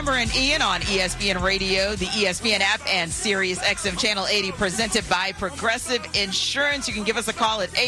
Amber and Ian on ESPN Radio, the ESPN app, and Sirius XM Channel 80, presented by Progressive Insurance. You can give us a call at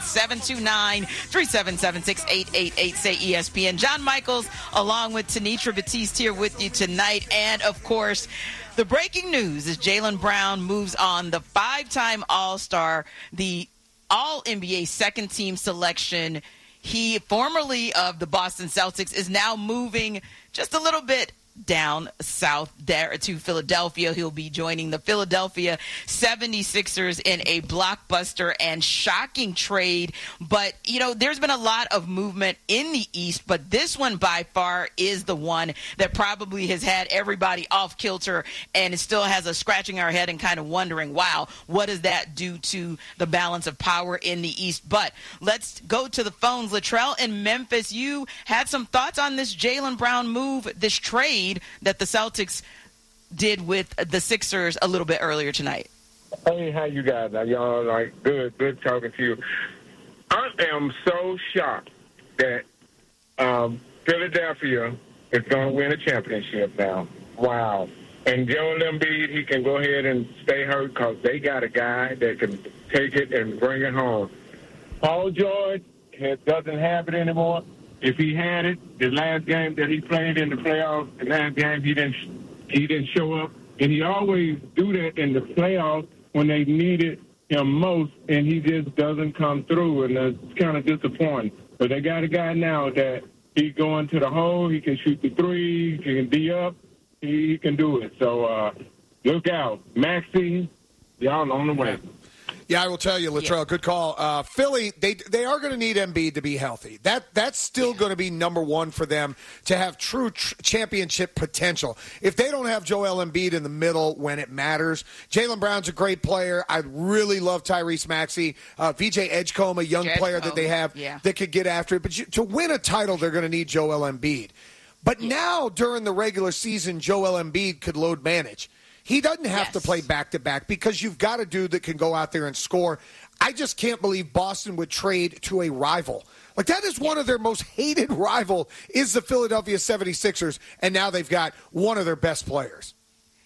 888-729-3776, 888-SAY-ESPN. John Michaels, along with Tenitra Batiste, here with you tonight. And, of course, the breaking news is Jaylen Brown moves on, the five-time All-Star, the All-NBA second-team selection. He, formerly of the Boston Celtics, is now moving just a little bit down south there to Philadelphia. He'll be joining the Philadelphia 76ers in a blockbuster and shocking trade. But, you know, there's been a lot of movement in the East, but this one by far is the one that probably has had everybody off kilter and it still has us scratching our head and kind of wondering, wow, what does that do to the balance of power in the East? But let's go to the phones. Latrell in Memphis, you had some thoughts on this Jaylen Brown move, this trade that the Celtics did with the Sixers a little bit earlier tonight. Hey, how you guys? Y'all like good talking to you. I am so shocked that Philadelphia is going to win a championship now. Wow. And Joel Embiid, he can go ahead and stay hurt because they got a guy that can take it and bring it home. Paul George doesn't have it anymore. If he had it, the last game that he played in the playoffs, the last game he didn't show up, and he always do that in the playoffs when they needed him most, and he just doesn't come through, and it's kind of disappointing. But they got a guy now that he going to the hole, he can shoot the three, he can be up, he can do it. So look out, Maxey, y'all on the way. Yeah, I will tell you, Latrell, good call. Philly, they are going to need Embiid to be healthy. That's still going to be number one for them to have true championship potential. If they don't have Joel Embiid in the middle when it matters, Jaylen Brown's a great player. I really love Tyrese Maxey. VJ Edgecombe, a young player that they have that could get after it. But to win a title, they're going to need Joel Embiid. But now, during the regular season, Joel Embiid could load manage. He doesn't have to play back-to-back because you've got a dude that can go out there and score. I just can't believe Boston would trade to a rival. Like, that is one of their most hated rival is the Philadelphia 76ers, and now they've got one of their best players.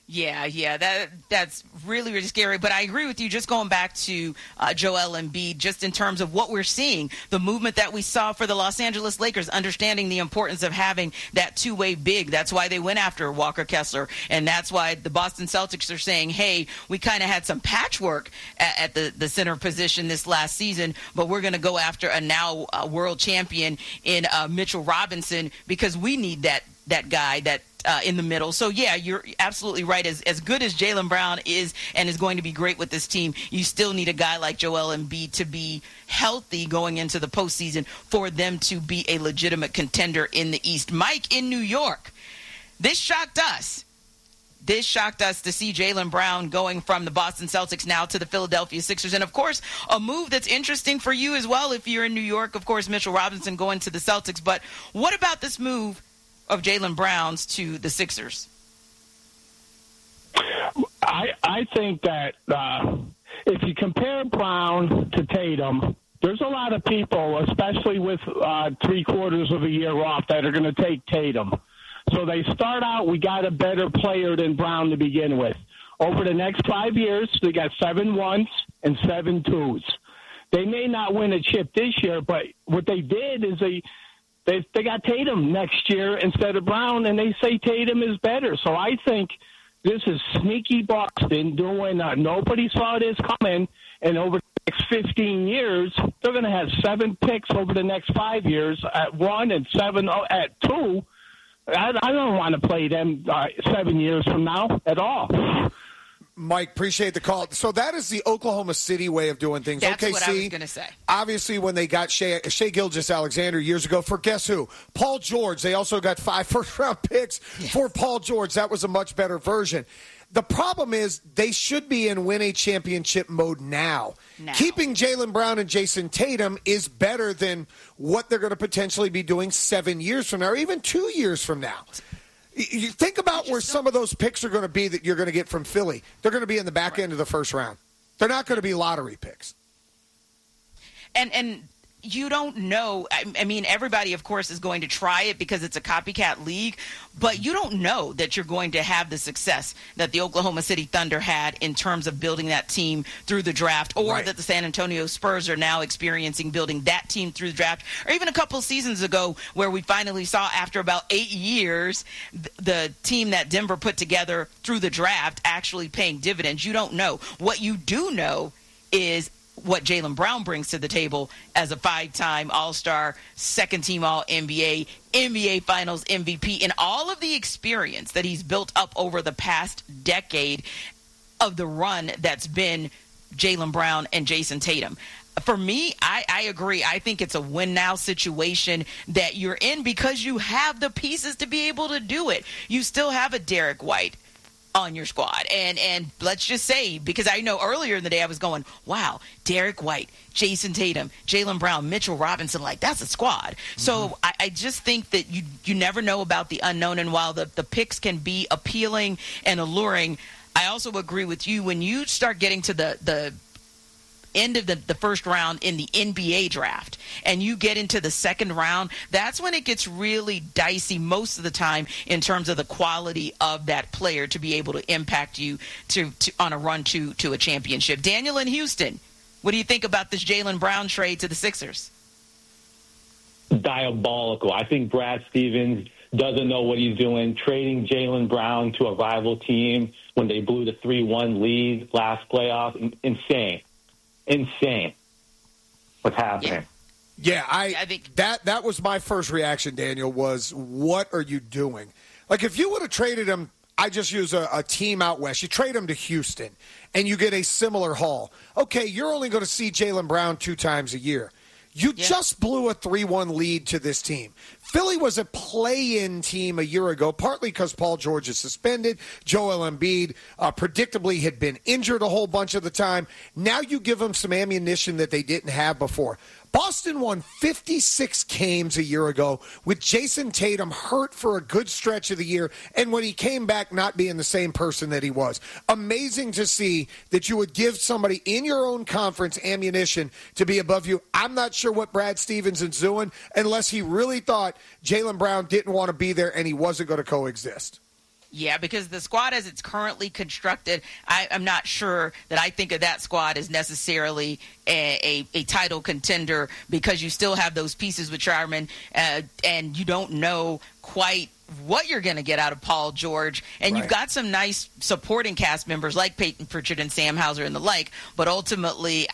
Yeah, that's really, really scary. But I agree with you, just going back to Joel Embiid, just in terms of what we're seeing, the movement that we saw for the Los Angeles Lakers, understanding the importance of having that two-way big. That's why they went after Walker Kessler, and that's why the Boston Celtics are saying, hey, we kind of had some patchwork at the center position this last season, but we're going to go after a now world champion in Mitchell Robinson because we need that guy that in the middle. So, yeah, you're absolutely right. As good as Jaylen Brown is and is going to be great with this team, you still need a guy like Joel Embiid to be healthy going into the postseason for them to be a legitimate contender in the East. Mike in New York, this shocked us. This shocked us to see Jaylen Brown going from the Boston Celtics now to the Philadelphia Sixers. And, of course, a move that's interesting for you as well if you're in New York. Of course, Mitchell Robinson going to the Celtics. But what about this move of Jaylen Brown's to the Sixers? I think that if you compare Brown to Tatum, there's a lot of people, especially with 3/4 of a year off, that are going to take Tatum. So they start out, we got a better player than Brown to begin with. Over the next 5 years, they got 7 ones and 7 twos. They may not win a chip this year, but what they did is they got Tatum next year instead of Brown, and they say Tatum is better. So I think this is sneaky Boston doing nobody saw this coming, and over the next 15 years, they're going to have 7 picks over the next 5 years at 1 and 7 at 2. I don't want to play them 7 years from now at all. Mike, appreciate the call. So that is the Oklahoma City way of doing things. That's OKC, what I was going to say. Obviously, when they got Shea Gilgeous-Alexander years ago for guess who? Paul George. They also got 5 first-round picks for Paul George. That was a much better version. The problem is they should be in win a championship mode now. Keeping Jaylen Brown and Jason Tatum is better than what they're going to potentially be doing 7 years from now or even 2 years from now. You think about where some of those picks are going to be that you're going to get from Philly. They're going to be in the back end of the first round. They're not going to be lottery picks. And you don't know. I mean, everybody, of course, is going to try it because it's a copycat league, but you don't know that you're going to have the success that the Oklahoma City Thunder had in terms of building that team through the draft, or that the San Antonio Spurs are now experiencing building that team through the draft, or even a couple of seasons ago where we finally saw, after about 8 years, the team that Denver put together through the draft actually paying dividends. You don't know. What you do know is what Jaylen Brown brings to the table as a 5-time All-Star, second-team All-NBA, NBA Finals MVP, and all of the experience that he's built up over the past decade of the run that's been Jaylen Brown and Jason Tatum. For me, I agree. I think it's a win-now situation that you're in because you have the pieces to be able to do it. You still have a Derek White on your squad. And let's just say, because I know earlier in the day I was going, wow, Derek White, Jason Tatum, Jaylen Brown, Mitchell Robinson, like, that's a squad. Mm-hmm. So I just think that you never know about the unknown. And while the picks can be appealing and alluring, I also agree with you. When you start getting to the end of the first round in the NBA draft and you get into the second round, that's when it gets really dicey most of the time in terms of the quality of that player to be able to impact you to on a run to a championship. Daniel in Houston, what do you think about this Jaylen Brown trade to the Sixers? Diabolical. I think Brad Stevens doesn't know what he's doing, trading Jaylen Brown to a rival team when they blew the 3-1 lead last playoff. Insane what's happening. Yeah, I think that was my first reaction, Daniel, was what are you doing? Like, if you would have traded him, I just use a team out west. You trade him to Houston, and you get a similar haul. Okay, you're only going to see Jaylen Brown 2 times a year. You just blew a 3-1 lead to this team. Philly was a play-in team a year ago, partly because Paul George is suspended. Joel Embiid predictably had been injured a whole bunch of the time. Now you give them some ammunition that they didn't have before. Boston won 56 games a year ago with Jason Tatum hurt for a good stretch of the year, and when he came back, not being the same person that he was. Amazing to see that you would give somebody in your own conference ammunition to be above you. I'm not sure what Brad Stevens is doing unless he really thought Jaylen Brown didn't want to be there and he wasn't going to coexist. Yeah, because the squad as it's currently constructed, I'm not sure that I think of that squad as necessarily a title contender, because you still have those pieces with Sharman, and you don't know quite what you're going to get out of Paul George. And You've got some nice supporting cast members like Peyton Pritchard and Sam Hauser and the like, but ultimately,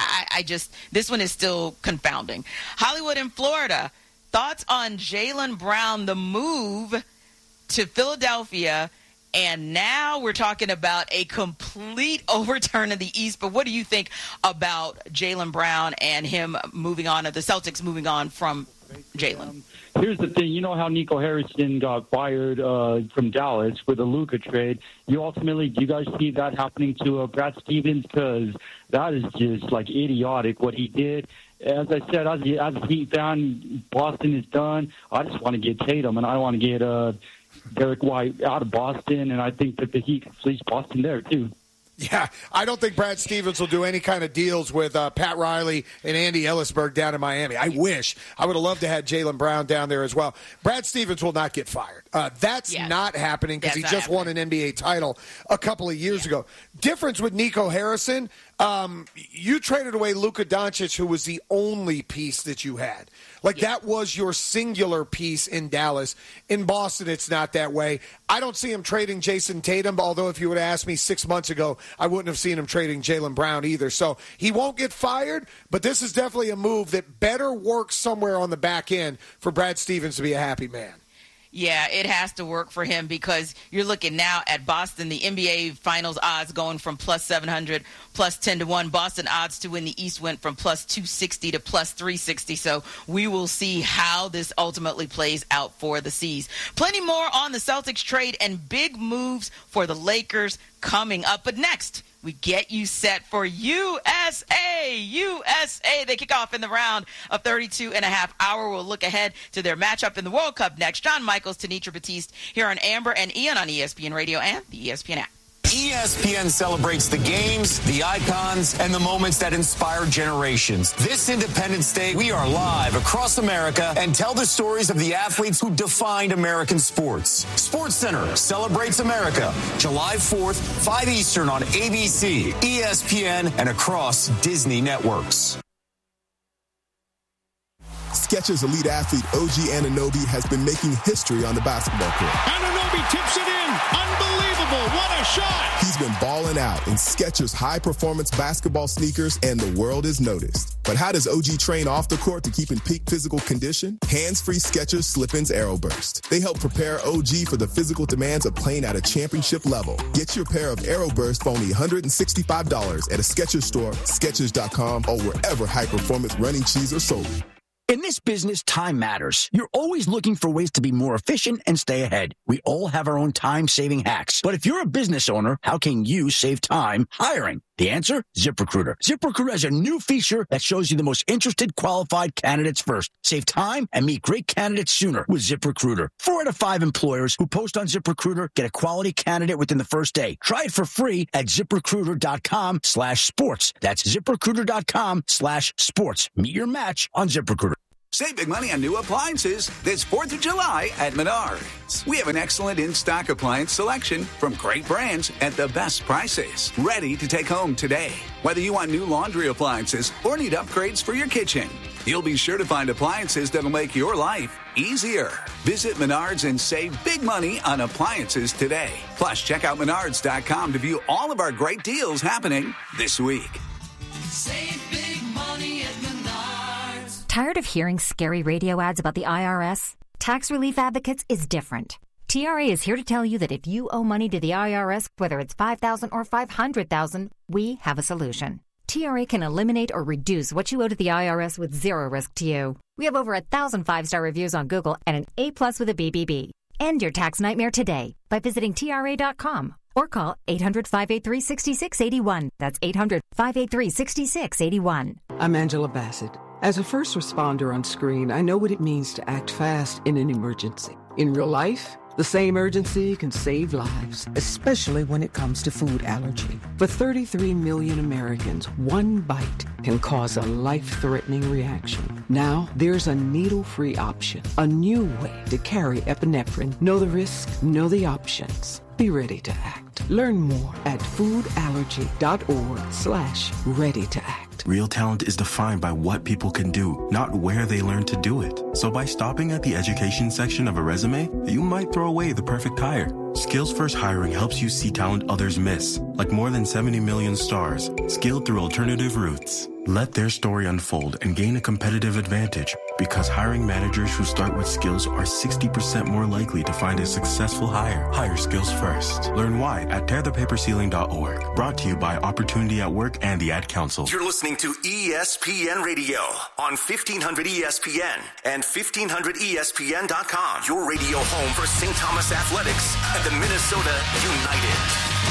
this one is still confounding. Hollywood in Florida, thoughts on Jaylen Brown, the move to Philadelphia, and now we're talking about a complete overturn of the East. But what do you think about Jaylen Brown and him moving on, or the Celtics moving on from Jaylen? Here's the thing. You know how Nico Harrison got fired from Dallas with the Luka trade? Do you guys see that happening to Brad Stevens? Because that is just, like, idiotic what he did. As I said, as a Heat fan, Boston is done. I just want to get Tatum, and I want to get Derek White out of Boston, and I think that the Heat can fleece Boston there, too. Yeah, I don't think Brad Stevens will do any kind of deals with Pat Riley and Andy Ellisberg down in Miami. I wish. I would have loved to have Jaylen Brown down there as well. Brad Stevens will not get fired. That's not happening because he just won an NBA title a couple of years ago. Difference with Nico Harrison, you traded away Luka Doncic, who was the only piece that you had. That was your singular piece in Dallas. In Boston, it's not that way. I don't see him trading Jason Tatum, although if you would have asked me 6 months ago, I wouldn't have seen him trading Jaylen Brown either. So he won't get fired, but this is definitely a move that better work somewhere on the back end for Brad Stevens to be a happy man. Yeah, it has to work for him, because you're looking now at Boston, the NBA Finals odds going from plus 700, plus 10-1. Boston odds to win the East went from plus 260 to plus 360. So we will see how this ultimately plays out for the C's. Plenty more on the Celtics trade and big moves for the Lakers coming up. But next, we get you set for USA. They kick off in the round of 32 and a half hour. We'll look ahead to their matchup in the World Cup next. John Michaels, Tanitra Batiste here on Amber and Ian on ESPN Radio and the ESPN app. ESPN celebrates the games, the icons, and the moments that inspire generations. This Independence Day, we are live across America and tell the stories of the athletes who defined American sports. SportsCenter celebrates America, July 4th, 5 Eastern on ABC, ESPN, and across Disney networks. Skechers elite athlete OG Anunoby has been making history on the basketball court. Anunoby tips it in. Unbelievable. What a shot. He's been balling out in Skechers high-performance basketball sneakers, and the world has noticed. But how does OG train off the court to keep in peak physical condition? Hands-free Skechers Slip-ins AeroBurst. They help prepare OG for the physical demands of playing at a championship level. Get your pair of AeroBurst for only $165 at a Skechers store, Skechers.com, or wherever high-performance running shoes are sold. In this business, time matters. You're always looking for ways to be more efficient and stay ahead. We all have our own time-saving hacks. But if you're a business owner, how can you save time hiring? The answer? ZipRecruiter. ZipRecruiter has a new feature that shows you the most interested qualified candidates first. Save time and meet great candidates sooner with ZipRecruiter. 4 out of 5 employers who post on ZipRecruiter get a quality candidate within the first day. Try it for free at ZipRecruiter.com/sports. That's ZipRecruiter.com/sports. Meet your match on ZipRecruiter. Save big money on new appliances this 4th of July at Menards. We have an excellent in-stock appliance selection from great brands at the best prices. Ready to take home today. Whether you want new laundry appliances or need upgrades for your kitchen, you'll be sure to find appliances that'll make your life easier. Visit Menards and save big money on appliances today. Plus, check out Menards.com to view all of our great deals happening this week. Save big money at Menards. Tired of hearing scary radio ads about the IRS? Tax Relief Advocates is different. TRA is here to tell you that if you owe money to the IRS, whether it's $5,000 or $500,000, we have a solution. TRA can eliminate or reduce what you owe to the IRS with zero risk to you. We have over 1,000 5-star reviews on Google and an A+ with a BBB. End your tax nightmare today by visiting TRA.com or call 800-583-6681. That's 800-583-6681. I'm Angela Bassett. As a first responder on screen, I know what it means to act fast in an emergency. In real life, the same urgency can save lives, especially when it comes to food allergy. For 33 million Americans, one bite can cause a life-threatening reaction. Now, there's a needle-free option, a new way to carry epinephrine. Know the risk, know the options. Be ready to act. Learn more at foodallergy.org/ready-to-act. Real talent is defined by what people can do, not where they learn to do it. So by stopping at the education section of a resume, you might throw away the perfect hire. Skills First Hiring helps you see talent others miss, like more than 70 million stars, skilled through alternative routes. Let their story unfold and gain a competitive advantage, because hiring managers who start with skills are 60% more likely to find a successful hire. Hire skills first. Learn why at tearthepaperceiling.org. Brought to you by Opportunity at Work and the Ad Council. You're listening to ESPN Radio on 1500 ESPN and 1500ESPN.com. Your radio home for St. Thomas Athletics and the Minnesota United.